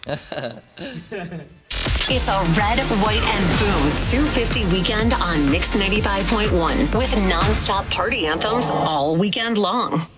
It's a red, white, and boom 250 weekend on Mix 95.1 with non-stop party anthems all weekend long.